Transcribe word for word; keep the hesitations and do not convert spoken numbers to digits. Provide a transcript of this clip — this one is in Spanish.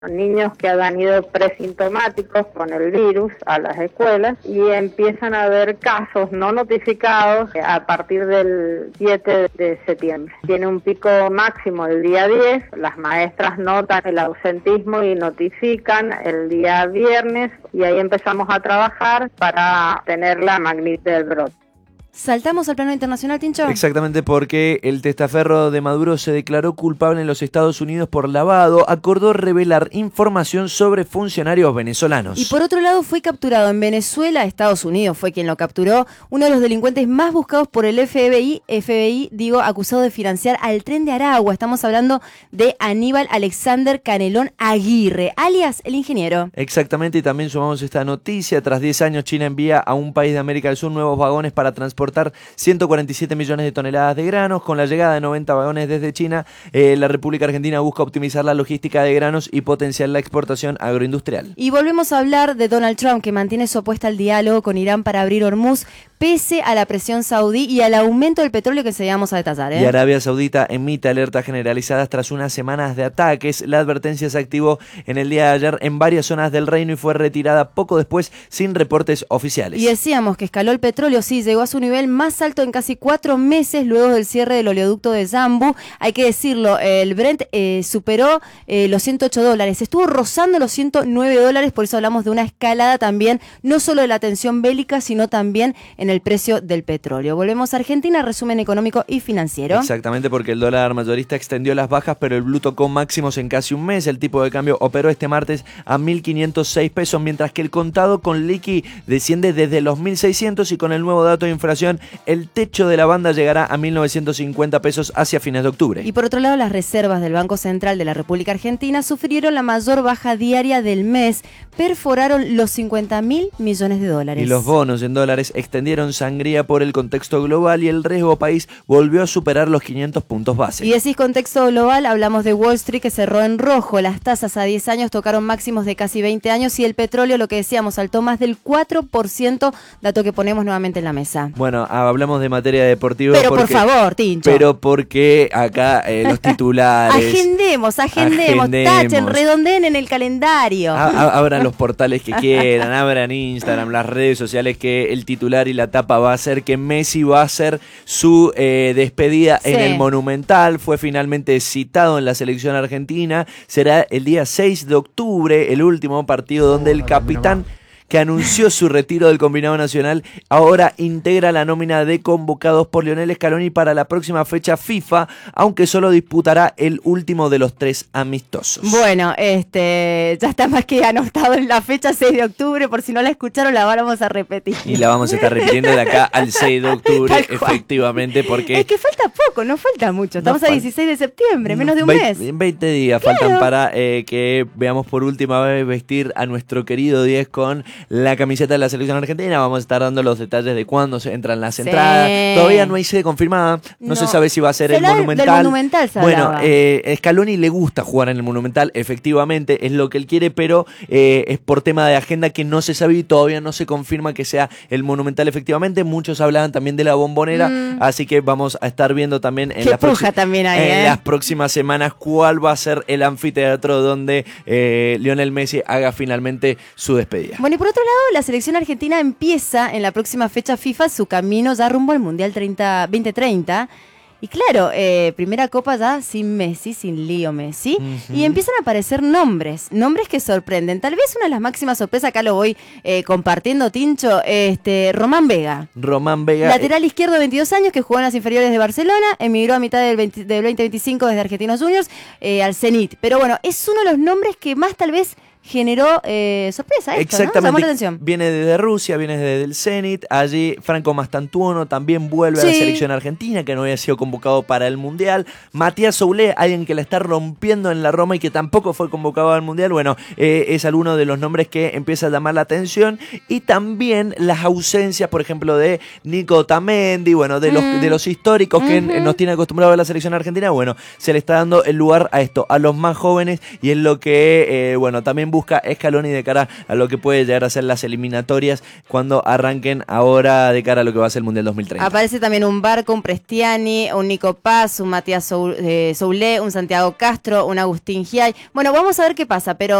niños que habían ido presintomáticos con el virus a las escuelas y empiezan a haber casos no notificados a partir del siete de septiembre. Tiene un pico máximo el día diez, las maestras notan el ausentismo y notifican el día viernes y ahí empezamos a trabajar para tener la magnitud del brote. ¿Saltamos al plano internacional, Tincho? Exactamente, porque el testaferro de Maduro se declaró culpable en los Estados Unidos por lavado, acordó revelar información sobre funcionarios venezolanos. Y por otro lado fue capturado en Venezuela, Estados Unidos fue quien lo capturó, uno de los delincuentes más buscados por el F B I, F B I, digo, acusado de financiar al Tren de Aragua. Estamos hablando de Aníbal Alexander Canelón Aguirre, alias el ingeniero. Exactamente, y también sumamos esta noticia. Tras diez años, China envía a un país de América del Sur nuevos vagones para transportar ciento cuarenta y siete millones de toneladas de granos. Con la llegada de noventa vagones desde China, eh, la República Argentina busca optimizar la logística de granos y potenciar la exportación agroindustrial. Y volvemos a hablar de Donald Trump, que mantiene su apuesta al diálogo con Irán para abrir Hormuz, pese a la presión saudí y al aumento del petróleo que seguimos a detallar. ¿eh? Y Arabia Saudita emite alertas generalizadas tras unas semanas de ataques. La advertencia se activó en el día de ayer en varias zonas del reino y fue retirada poco después sin reportes oficiales. Y decíamos que escaló el petróleo, sí, llegó a su nivel más alto en casi cuatro meses luego del cierre del oleoducto de Yanbu. Hay que decirlo, el Brent eh, superó eh, los ciento ocho dólares, estuvo rozando los ciento nueve dólares, por eso hablamos de una escalada también, no solo de la tensión bélica, sino también en el precio del petróleo. Volvemos a Argentina, resumen económico y financiero. Exactamente, porque el dólar mayorista extendió las bajas, pero el blue tocó máximos en casi un mes. El tipo de cambio operó este martes a mil quinientos seis pesos, mientras que el contado con liqui desciende desde los mil seiscientos y con el nuevo dato de inflación, el techo de la banda llegará a mil novecientos cincuenta pesos hacia fines de octubre. Y por otro lado, las reservas del Banco Central de la República Argentina sufrieron la mayor baja diaria del mes, perforaron los cincuenta mil millones de dólares. Y los bonos en dólares extendieron sangría por el contexto global y el riesgo país volvió a superar los quinientos puntos base. Y decís contexto global, hablamos de Wall Street, que cerró en rojo. Las tasas a diez años tocaron máximos de casi veinte años y el petróleo, lo que decíamos, saltó más del cuatro por ciento, dato que ponemos nuevamente en la mesa. Bueno, hablamos de materia deportiva. Pero porque, por favor, Tincho. Pero porque acá eh, los titulares... agendemos, agendemos, agendemos, tachen, redondeen en el calendario. A, a, abran los portales que quieran, abran Instagram, las redes sociales, que el titular y la tapa va a ser que Messi va a hacer su eh, despedida sí. en el Monumental. Fue finalmente citado en la selección argentina. Será el día seis de octubre, el último partido donde el capitán, que anunció su retiro del combinado nacional, ahora integra la nómina de convocados por Lionel Scaloni para la próxima fecha FIFA, aunque solo disputará el último de los tres amistosos. Bueno, este ya está más que anotado en la fecha seis de octubre, por si no la escucharon la vamos a repetir. Y la vamos a estar repitiendo de acá al seis de octubre, efectivamente, porque... Es que falta poco, no falta mucho, estamos no a dieciséis de septiembre, menos de un mes. veinte días claro. faltan para eh, que veamos por última vez vestir a nuestro querido diez con la camiseta de la selección argentina. Vamos a estar dando los detalles de cuándo se entran las sí. entradas. Todavía no hay sede confirmada, no, no se sabe si va a ser se el Monumental. Del Monumental se bueno, eh, Scaloni le gusta jugar en el Monumental, efectivamente, es lo que él quiere, pero eh, es por tema de agenda que no se sabe y todavía no se confirma que sea el Monumental efectivamente. Muchos hablaban también de la Bombonera, mm. así que vamos a estar viendo también en, las, proxi- también ahí, en eh. las próximas semanas cuál va a ser el anfiteatro donde eh, Lionel Messi haga finalmente su despedida. Bueno, y por otro lado, la selección argentina empieza en la próxima fecha FIFA su camino ya rumbo al Mundial treinta, veinte treinta. Y claro, eh, primera copa ya sin Messi, sin Leo Messi, uh-huh. y empiezan a aparecer nombres, nombres que sorprenden. Tal vez una de las máximas sorpresas, acá lo voy eh, compartiendo, Tincho, este Román Vega. Román Vega. Lateral izquierdo de veintidós años, que jugó en las inferiores de Barcelona, emigró a mitad del, veinte, del veinte veinticinco desde Argentinos Juniors eh, al Zenit. Pero bueno, es uno de los nombres que más tal vez generó eh, sorpresa esto, exactamente, ¿no? Llamó la atención. Viene desde Rusia, viene desde el Zenit. Allí Franco Mastantuono también vuelve sí. a la selección argentina, que no había sido convocado para el Mundial. Matías Soulé, alguien que la está rompiendo en la Roma y que tampoco fue convocado al Mundial. Bueno, eh, es alguno de los nombres que empieza a llamar la atención. Y también las ausencias, por ejemplo, de Nico Otamendi, bueno, de los, mm. de los históricos que uh-huh. nos tiene acostumbrado a la selección argentina. Bueno, se le está dando el lugar a esto, a los más jóvenes, y es lo que, eh, bueno, también busca Scaloni de cara a lo que puede llegar a ser las eliminatorias cuando arranquen ahora de cara a lo que va a ser el Mundial dos mil treinta. Aparece también un Barco, un Prestiani, un Nico Paz, un Matías Soule, un Santiago Castro, un Agustín Giay. Bueno, vamos a ver qué pasa, pero